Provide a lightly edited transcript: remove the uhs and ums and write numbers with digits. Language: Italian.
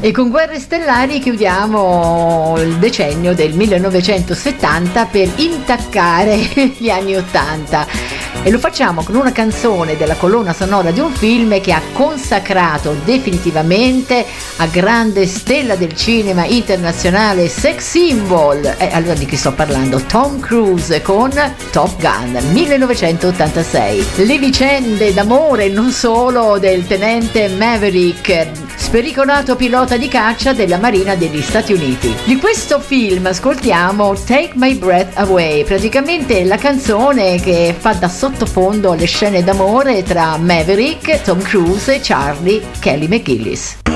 E con Guerre Stellari chiudiamo il decennio del 1970 per intaccare gli anni 80. E lo facciamo con una canzone della colonna sonora di un film che ha consacrato definitivamente a grande stella del cinema internazionale, sex symbol. Allora di chi sto parlando? Tom Cruise con Top Gun 1986. Le vicende d'amore non solo del tenente Maverick, spericolato pilota di caccia della Marina degli Stati Uniti. Di questo film ascoltiamo Take My Breath Away, praticamente la canzone che fa da sottofondo alle scene d'amore tra Maverick, Tom Cruise e Charlie Kelly McGillis.